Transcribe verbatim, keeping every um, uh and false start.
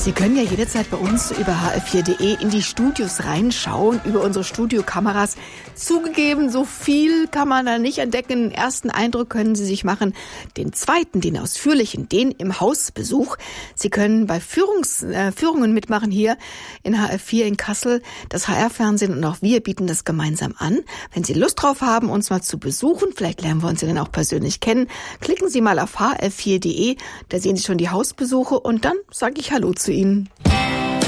Sie können ja jederzeit bei uns über h f vier punkt de in die Studios reinschauen, über unsere Studiokameras. Zugegeben, so viel kann man da nicht entdecken. Den ersten Eindruck können Sie sich machen. Den zweiten, den ausführlichen, den im Hausbesuch. Sie können bei Führungs, äh, Führungen mitmachen hier in H F vier in Kassel. Das H R-Fernsehen und auch wir bieten das gemeinsam an. Wenn Sie Lust drauf haben, uns mal zu besuchen, vielleicht lernen wir uns ja dann auch persönlich kennen, klicken Sie mal auf h f vier punkt de. Da sehen Sie schon die Hausbesuche und dann sage ich Hallo zu Ihnen.